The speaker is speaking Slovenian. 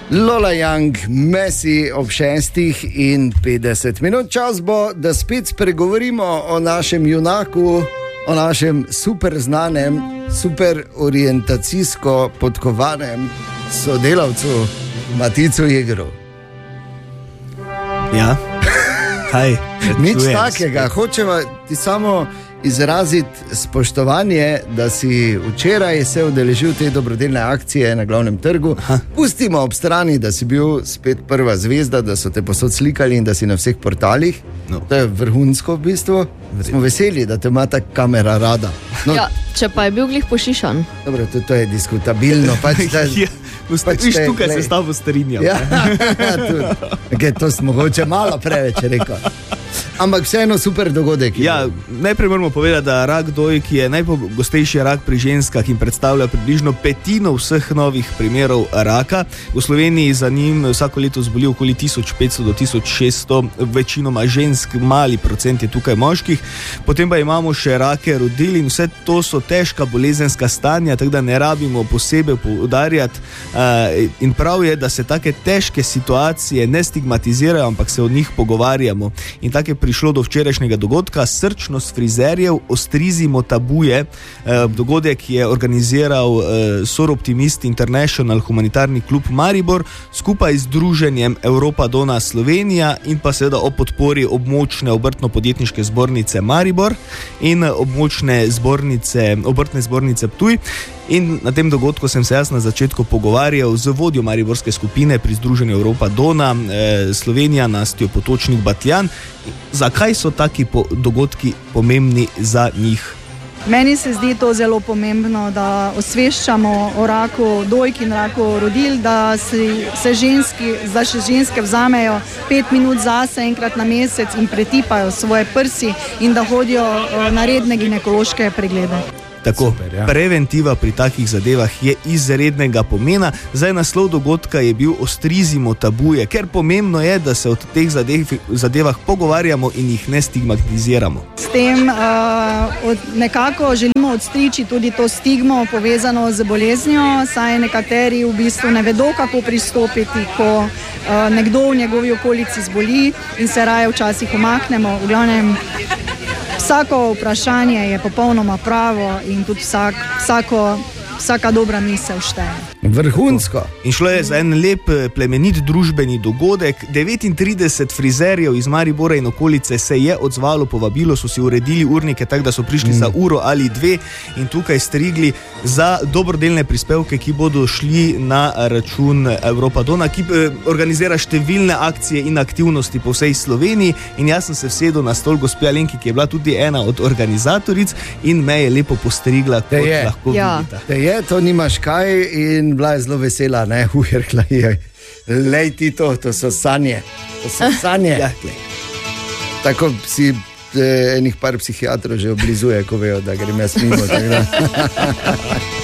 Lola Young, Messi ob 6:50. Čas bo, da spet spregovorimo o našem junaku, o našem super znanem, super orientacijsko podkovanem sodelavcu Maticu Jegru. Ja, kaj? Nič takega, hočeva ti samo izraziti spoštovanje, da si včeraj se udeležil te dobrodelne akcije na Glavnem trgu. Pustimo ob strani, da si bil spet prva zvezda, da so te posod slikali in da si na vseh portalih. No. To je vrhunsko v bistvu. Smo veseli, da te ima ta kamera rada. No. Ja, če pa je bil glih pošišan. Dobro, to je diskutabilno. Viš, tukaj se s tabo strinjam. Ja, okay, to smo mogoče malo preveč rekel. Ampak vseeno super dogodek. Ja, najprej moramo povedati, da rak dojk je najpogostejši rak pri ženskah in predstavlja približno petino vseh novih primerov raka. V Sloveniji za njim vsako leto zboli okoli 1500 do 1600, večinoma žensk, mali procent je tukaj moških. Potem pa imamo še rake rodil in vse to so težka bolezenska stanja, tako da ne rabimo posebej poudarjati. In prav je, da se take težke situacije ne stigmatizirajo, ampak se o njih pogovarjamo. In tako je prišlo do včerajšnjega dogodka. Srčnost frizerjev, ostrizimo tabuje. Dogodek je organiziral Soroptimist International humanitarni klub Maribor skupaj z Združenjem Europa Dona Slovenija in pa seveda o podpori območne obrtno-podjetniške zbornice Maribor in območne obrtne zbornice Ptuj. In na tem dogodku sem se jaz na začetku pogovarjal z vodjo mariborske skupine pri Združenju Europa Dona Slovenija, Nastjo Potočnik-Batljan. Zakaj so taki dogodki pomembni za njih? Meni se zdi to zelo pomembno, da osveščamo o raku dojk in raku rodil, da se ženske vzamejo 5 minut zase enkrat na mesec in pretipajo svoje prsi in da hodijo na redne ginekološke preglede. Tako, super, ja. Preventiva pri takih zadevah je izrednega pomena. Zdaj naslov dogodka je bil Ostrizimo tabuje, ker pomembno je, da se o teh zadevah pogovarjamo in jih ne stigmatiziramo. S tem nekako želimo odstriči tudi to stigmo povezano z boleznjo, saj nekateri v bistvu ne vedo, kako pristopiti, ko nekdo v njegovi okolici zboli in se raje včasih umaknemo. V glavnem, vsako vprašanje je popolnoma pravo in tudi vsaka dobra misel šteje. Vrhunsko. In šlo je za en lep, plemenit družbeni dogodek. 39 frizerjev iz Maribora in okolice se je odzvalo povabilo, so si uredili urnike, tako da so prišli za uro ali dve in tukaj strigli za dobrodelne prispevke, ki bodo šli na račun Europa Dona, ki organizira številne akcije in aktivnosti po vsej Sloveniji. In jaz sem se vsedel na stol gospe Alenki, ki je bila tudi ena od organizatoric in me je lepo postrigla, kot lahko vidite. To nimaš kaj in bila je zelo vesela, ne, rekla je, lej ti to so sanje, Ja, tako si enih par psihiatrov že oblizuje, ko vejo, da grem jaz mimo.